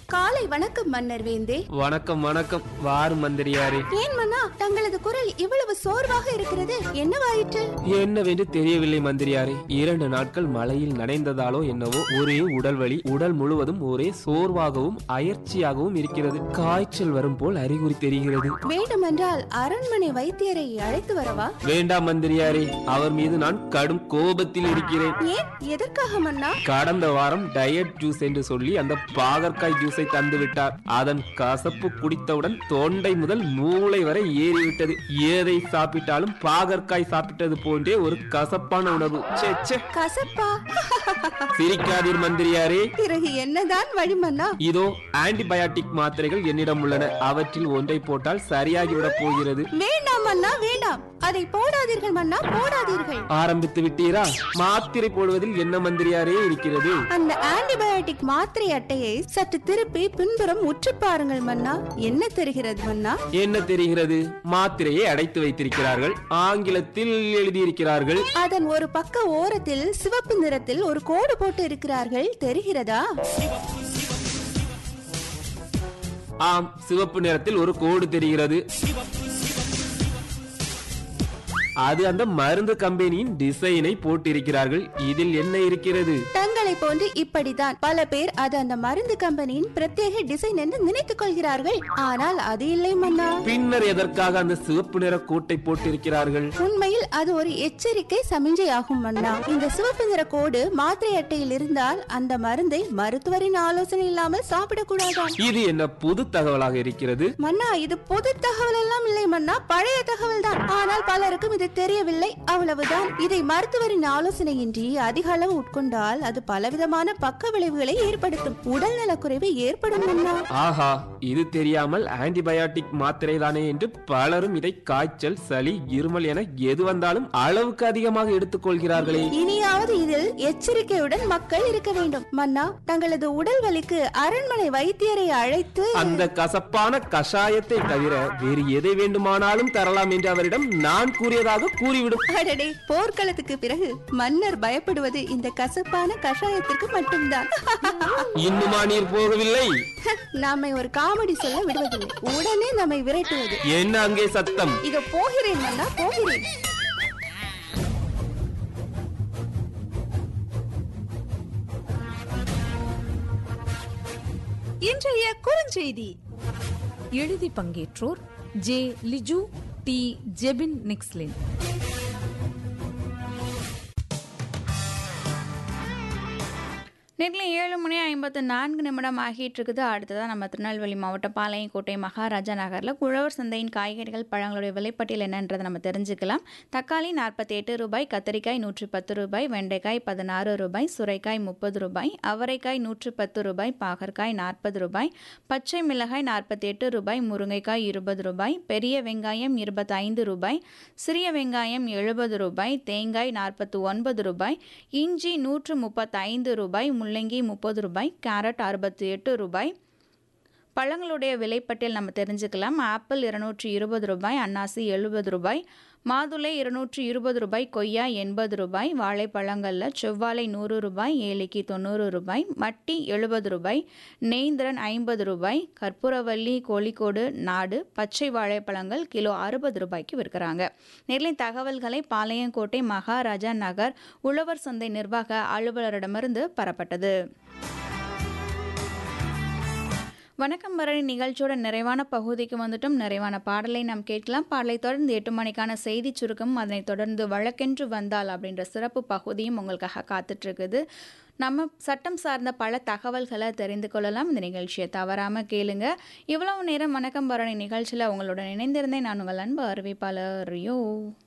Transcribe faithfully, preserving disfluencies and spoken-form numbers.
காலை வணக்கம் மன்னர் வேந்தே. வணக்கம் வணக்கம். வாரு மந்திரியாரே. ஏன் மன்னா தங்களது குரல் இவ்வளவு சோர்வாக இருக்கிறது? என்னவாயிற்று? என்னவென்று தெரியவில்லை மந்திரியாரே. இரண்டு நாட்கள் மழையில் நனைந்ததாலோ என்னவோ ஒரே உடல் வலி, உடல் முழுவதும் ஒரே சோர்வாகவும் அயற்சியாகவும் இருக்கிறது. காய்ச்சல் வரும் போல் அறிகுறி தெரிகிறது. வேண்டுமென்றால் அரண்மனை வைத்தியரை அழைத்து வரவா? வேண்டாம் மந்திரியாரே, அவர் மீது நான் கடும் கோபத்தில் இருக்கிறேன். ஏன், எதற்காக மன்னா? கடந்த வாரம் டயட் ஜூஸ் என்று சொல்லி அந்த பாகற்காய் ஜூஸை தந்து விட்டார். அதன் கசப்பு குடித்தவுடன் தொண்டை முதல் மூளை வரை ஏறிவிட்டது. ஏதை சாப்பிட்டாலும் பாகற்காய் சாப்பிட்டது போன்றே ஒரு கசப்பான உணவு. கசப்பா? சிரிக்காதீர் மந்திரியாரே. பிறகு என்னதான் வழி மன்னா? இதோ ஆன்டிபயாட்டிக் மாத்திரைகள் என்னிடம் உள்ளன. அவற்றில் ஒன்றை போட்டால் சரியாகிவிடப் போகிறது. வேண்டாம் மன்னா, வேண்டாம். அதை போடாதீர்கள் மன்னா, போடாதீர்கள். ஆரம்பித்து விட்டீரா? மாத்திரை போடுவதில் என்ன மந்திரியாரே இருக்கிறது? அந்த ஆன்டிபயோட்டிக் மாத்திரை அட்டையை சற்று திருப்பி பின்புறம் உற்று பாருங்கள் மன்னா. என்ன தெரிகிறது மன்னா? என்ன தெரிகிறது? மாத்திரையை அடைத்து வைத்திருக்கிறார்கள். ஆங்கிலத்தில் எழுதியிருக்கிறார்கள். அதன் ஒரு பக்க ஓரத்தில் சிவப்பு நிறத்தில் ஒரு கோடு போட்டு இருக்கிறார்கள். தெரிகிறதா? ஆம், சிவப்பு நிறத்தில் ஒரு கோடு தெரிகிறது. அது அந்த மருந்து கம்பெனியின் டிசைனை போட்டிருக்கிறார்கள். இதில் என்ன இருக்கிறது? தங்களை போன்று இப்படித்தான் பல பேர் அது அந்த மருந்து கம்பெனியின் பிரத்யேக டிசைன் என்று நினைத்துக் கொள்கிறார்கள். ஆனால் அது இல்லை மன்னா. பின்னர் எதற்காக அந்த சிவப்பு நிற கோட்டை போட்டிருக்கிறார்கள்? உண்மையில் அது ஒரு எச்சரிக்கை சமிஞ்சை ஆகும் மன்னா. இந்த சிவப்பு நிற கோடு மாத்திரை அட்டையில் இருந்தால் அந்த மருந்தை மருத்துவரின் ஆலோசனை இல்லாமல் சாப்பிடக்கூடாதாம். இது என்ன புது தகவலாக இருக்கிறது? மன்னா, இது புது தகவல் எல்லாம் இல்லை மன்னா, பழைய தகவல் தான். ஆனால் பலருக்கும் இது தெரியவில்லை, அவ்வளவுதான். இதை மருத்துவரின் ஆலோசனையின்றி அதிக அளவு உட்கொண்டால் அது பலவிதமான பக்க விளைவுகளை ஏற்படுத்தும். உடல் நலக்குறைவு ஏற்படும் மன்னா. ஆஹா, இது தெரியாமல் ஆன்டிபயாட்டிக் மாத்திரை தானே என்று பலரும் இதை காய்ச்சல், சளி, இருமல் என எது வந்தாலும் அளவுக்கு அதிகமாக எடுத்துக் கொள்கிறார்களே. இனியாவது இதில் எச்சரிக்கையுடன் மக்கள் இருக்க வேண்டும் மன்னா. தங்களது உடல் வலிக்கு அரண்மனை வைத்தியரை அழைத்து அந்த கசப்பான கஷாயத்தை தவிர வேறு எதை வேண்டுமானாலும் தரலாம் என்று அவரிடம் நான் கூறியதாக கூறிவிடும். அடடே, போர்க்களத்துக்கு பிறகு மன்னர் பயப்படுவது இந்த கசப்பான கஷாயத்திற்கு மட்டும்தான். இன்னுமா நீர் போகவில்லை? நாமை ஒரு காமெடி சொல்ல விடுவதில்லை, உடனே நம்மை விரட்டுவது. என்ன அங்கே சத்தம்? இதோ போகிறேன் மன்னா, போகிறேன். இன்றைய குறுஞ்செய்தி. எழுதி பங்கேற்றோர் ஜே லிஜு, டி ஜெபின் நிக்ஸ்லின். நேரில் ஏழு மணி ஐம்பத்து நான்கு நிமிடம் ஆகிட்டு இருக்குது. அடுத்ததான் நம்ம திருநெல்வேலி மாவட்டம் பாளையங்கோட்டை மகாராஜா நகரில் உழவர் சந்தையின் காய்கறிகள் பழங்களுடைய விலைப்பட்டியல் என்னன்றதை நம்ம தெரிஞ்சுக்கலாம். தக்காளி நாற்பத்தி எட்டு ரூபாய், கத்திரிக்காய் நூற்றி பத்து ரூபாய், வெண்டைக்காய் பதினாறு ரூபாய், சுரைக்காய் முப்பது ரூபாய், அவரைக்காய் நூற்றி பத்து ரூபாய், பாகற்காய் நாற்பது ரூபாய், பச்சை மிளகாய் நாற்பத்தி எட்டு ரூபாய், முருங்கைக்காய் இருபது ரூபாய், பெரிய வெங்காயம் இருபத்தி ஐந்து ரூபாய், சிறிய வெங்காயம் எழுபது ரூபாய், தேங்காய் நாற்பத்தி ஒன்பது ரூபாய், இஞ்சி நூற்று முப்பத்தி ஐந்து ரூபாய், முள்ளங்கி முப்பது ரூபாய், கேரட் அறுபத்தி எட்டு ரூபாய். பழங்களுடைய விலைப்பட்டியல் நம்ம தெரிஞ்சுக்கலாம். ஆப்பிள் இருநூற்றி இருபது ரூபாய், அன்னாசி எழுபது ரூபாய், மாதுளை இருநூற்றி இருபது ரூபாய், கொய்யா எண்பது ரூபாய், வாழைப்பழங்களில் செவ்வாழை நூறு ரூபாய், ஏலிக்கி தொண்ணூறு ரூபாய், மட்டி எழுபது ரூபாய், நேந்திரன் ஐம்பது ரூபாய், கற்பூரவல்லி, கோழிக்கோடு, நாடு, பச்சை வாழைப்பழங்கள் கிலோ அறுபது ரூபாய்க்கு விற்கிறாங்க. நேரில் தகவல்களை பாளையங்கோட்டை மகாராஜா நகர் உழவர் சந்தை நிர்வாக அலுவலரிடமிருந்து பெறப்பட்டது. வணக்கம் பரணி நிகழ்ச்சியோட நிறைவான பகுதிக்கு வந்துட்டும். நிறைவான பாடலை நாம் கேட்கலாம். பாடலை தொடர்ந்து எட்டு மணிக்கான செய்தி சுருக்கம், அதனைத் தொடர்ந்து வழக்கென்று வந்தால் அப்படின்ற சிறப்பு பகுதியும் உங்களுக்காக காத்துட்ருக்குது. நம்ம சட்டம் சார்ந்த பல தகவல்களை தெரிந்து கொள்ளலாம். இந்த நிகழ்ச்சியை தவறாமல் கேளுங்க. இவ்வளவு நேரம் வணக்கம் பரணி நிகழ்ச்சியில் உங்களுடன் இணைந்திருந்தேன் நான் உங்கள் அன்பு அறிவிப்பாளர் யோ.